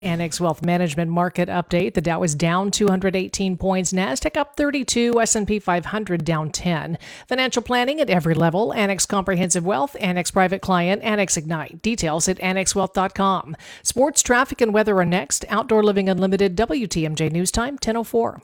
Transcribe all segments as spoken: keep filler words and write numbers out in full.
Annex Wealth Management Market Update. The Dow is down two hundred eighteen points. NASDAQ up thirty-two. S and P five hundred down ten. Financial planning at every level. Annex Comprehensive Wealth. Annex Private Client. Annex Ignite. Details at annex wealth dot com. Sports, traffic, and weather are next. Outdoor Living Unlimited. W T M J News Time, ten oh four.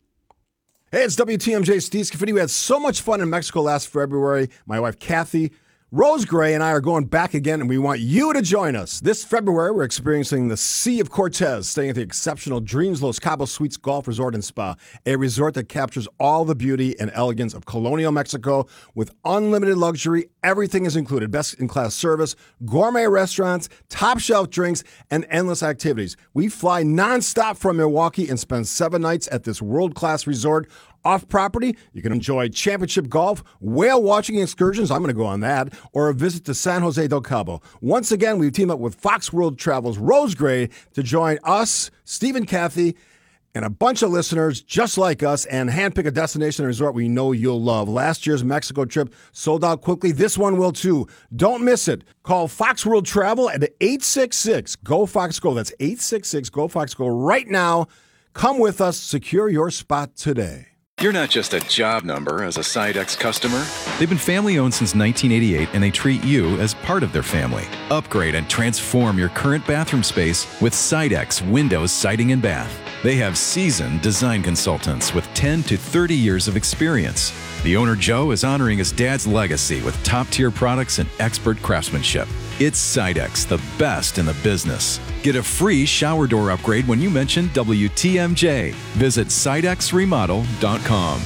Hey, it's W T M J Steve Scafidi. We had so much fun in Mexico last February. My wife, Kathy Rosegray, and I are going back again, and we want you to join us. This February, we're experiencing the Sea of Cortez, staying at the exceptional Dreams Los Cabos Suites Golf Resort and Spa, a resort that captures all the beauty and elegance of colonial Mexico with unlimited luxury. Everything is included. Best-in-class service, gourmet restaurants, top-shelf drinks, and endless activities. We fly nonstop from Milwaukee and spend seven nights at this world-class resort. Off-property, you can enjoy championship golf, whale watching excursions, I'm going to go on that, or a visit to San Jose del Cabo. Once again, we've teamed up with Fox World Travel's Rosegray to join us, Steve and Kathy, and a bunch of listeners just like us, and handpick a destination and resort we know you'll love. Last year's Mexico trip sold out quickly. This one will too. Don't miss it. Call Fox World Travel at eight six six, G O Fox Go. That's eight six six, G O Fox Go right now. Come with us. Secure your spot today. You're not just a job number as a Sidex customer. They've been family-owned since nineteen eighty-eight, and they treat you as part of their family. Upgrade and transform your current bathroom space with Sidex Windows Siding and Bath. They have seasoned design consultants with ten to thirty years of experience. The owner, Joe, is honoring his dad's legacy with top-tier products and expert craftsmanship. It's Sidex, the best in the business. Get a free shower door upgrade when you mention W T M J. Visit Sidex Remodel dot com.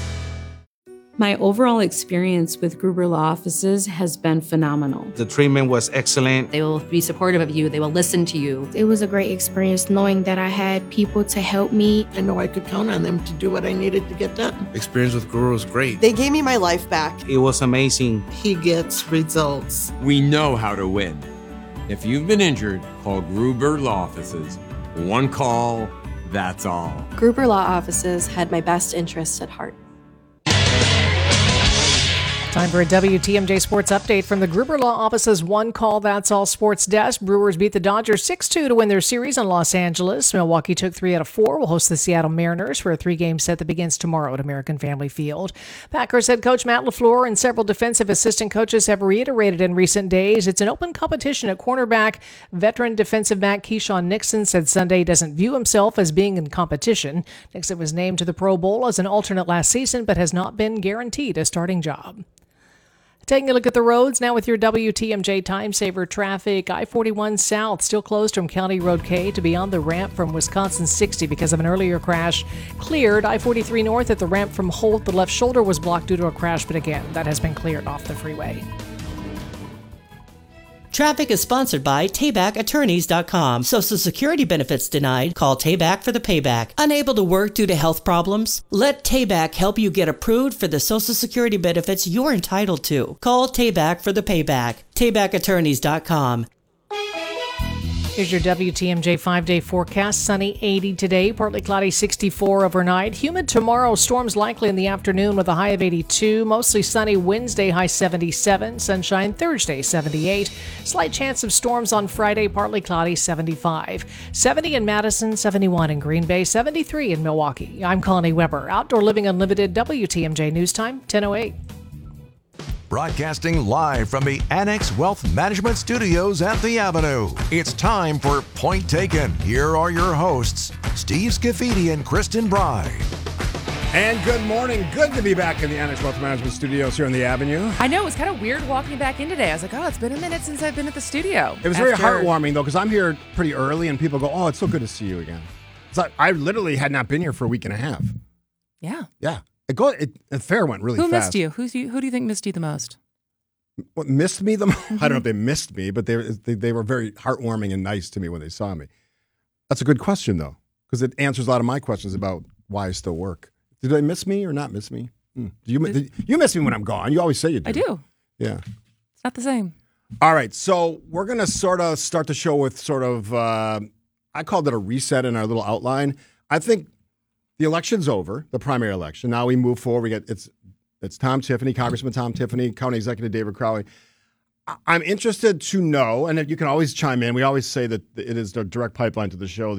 My overall experience with Gruber Law Offices has been phenomenal. The treatment was excellent. They will be supportive of you. They will listen to you. It was a great experience knowing that I had people to help me. I know I could count on them to do what I needed to get done. Experience with Gruber was great. They gave me my life back. It was amazing. He gets results. We know how to win. If you've been injured, call Gruber Law Offices. One call, that's all. Gruber Law Offices had my best interests at heart. Time for a W T M J Sports Update from the Gruber Law Office's One Call That's All Sports Desk. Brewers beat the Dodgers six two to win their series in Los Angeles. Milwaukee took three out of four. Will host the Seattle Mariners for a three-game set that begins tomorrow at American Family Field. Packers head coach Matt LaFleur and several defensive assistant coaches have reiterated in recent days it's an open competition at cornerback. Veteran defensive back Keyshawn Nixon said Sunday doesn't view himself as being in competition. Nixon was named to the Pro Bowl as an alternate last season, but has not been guaranteed a starting job. Taking a look at the roads now with your W T M J Time Saver traffic. I forty-one South still closed from County Road K to beyond the ramp from Wisconsin sixty because of an earlier crash. Cleared. I forty-three North at the ramp from Holt. The left shoulder was blocked due to a crash, but again, that has been cleared off the freeway. Traffic is sponsored by Tayback Attorneys dot com. Social Security benefits denied? Call Tayback for the payback. Unable to work due to health problems? Let Tayback help you get approved for the Social Security benefits you're entitled to. Call Tayback for the payback. Tayback Attorneys dot com. Here's your W T M J five-day forecast. Sunny eighty today, partly cloudy sixty-four overnight. Humid tomorrow, storms likely in the afternoon with a high of eighty-two. Mostly sunny Wednesday, high seventy-seven. Sunshine Thursday, seventy-eight. Slight chance of storms on Friday, partly cloudy seventy-five. seventy in Madison, seventy-one in Green Bay, seventy-three in Milwaukee. I'm Connie Weber. Outdoor Living Unlimited, W T M J News Time, ten oh eight. Broadcasting live from the Annex Wealth Management Studios at the Avenue. It's time for Point Taken. Here are your hosts, Steve Scafidi and Kristen Bry. And good morning. Good to be back in the Annex Wealth Management Studios here on the Avenue. I know. It was kind of weird walking back in today. I was like, oh, it's been a minute since I've been at the studio. It was After... very heartwarming, though, because I'm here pretty early, and people go, oh, it's so good to see you again. So I literally had not been here for a week and a half. Yeah. Yeah. It go. It, the fair went really who fast. Who missed you? Who's you? Who do you think missed you the most? What missed me the most? Mm-hmm. I don't know if they missed me, but they, they they were very heartwarming and nice to me when they saw me. That's a good question, though, because it answers a lot of my questions about why I still work. Did they miss me or not miss me? Hmm. Do you did, you miss me when I'm gone? You always say you do. I do. Yeah. It's not the same. All right, so we're gonna sort of start the show with sort of uh, I called it a reset in our little outline. I think. The election's over, the primary election. Now we move forward. We get it's it's Tom Tiffany, Congressman Tom Tiffany, County Executive David Crowley. I'm interested to know, and you can always chime in. We always say that it is the direct pipeline to the show.